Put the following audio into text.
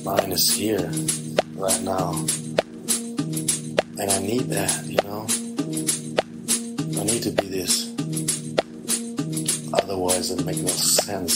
mine is here, right now. And I need that, you know? I need to be this. Otherwise it makes no sense.